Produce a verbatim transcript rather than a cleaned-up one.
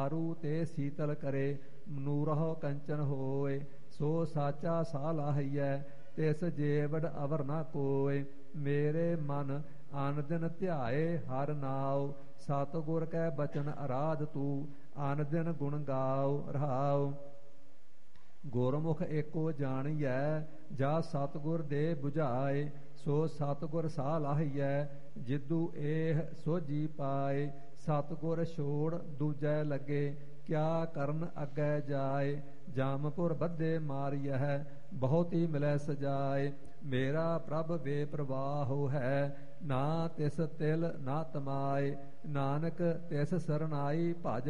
ਰੂ ਤੇ ਸੀਤਲ ਕਰੇ ਨੂਰਹੁ ਕੰਚਨ ਹੋਏ। ਸੋ ਸਾਚਾ ਸਾਹ ਲਾਹੀਐ ਤਿਸ ਜੇਵੜ ਅਵਰ ਨਾ ਕੋਏ। ਮੇਰੇ ਮਨ ਆਨ ਦਿਨ ਧਿਆਏ ਹਰ ਨਾਉ ਸਤਿਗੁਰ ਕੈ ਬਚਨ ਅਰਾਧ ਤੂੰ ਆਨ ਦਿਨ ਗੁਣ ਗਾਉ ਰਹਾਉ। ਗੁਰਮੁਖ ਏਕੋ ਜਾਣੀਐ ਜਾ ਸਤਿਗੁਰ ਦੇ 부ਝਾਏ। ਸੋ ਸਤਿਗੁਰ ਸਾਹ ਲਾਹੀਐ ਜਿਦੂ ਏਹ ਸੋਝੀ ਪਾਏ। ਸਤਿਗੁਰ ਛੋੜ ਦੂਜੈ ਲੱਗੇ ਕਿਆ ਕਰਨ ਅੱਗੇ ਜਾਏ। ਜਾਮਪੁਰ ਬੱਧੇ ਮਾਰੀਐ ਬਹੁਤ ਹੀ ਮਿਲੈ ਸਜਾਏ। ਮੇਰਾ ਪ੍ਰਭ ਬੇਪਰਵਾਹੋ ਹੈ ਨਾ ਤਿਸ ਤਿਲ ਨਾ ਤਮਾਏ। ਨਾਨਕ ਤਿਸ ਸਰਨਾਈ ਭਜ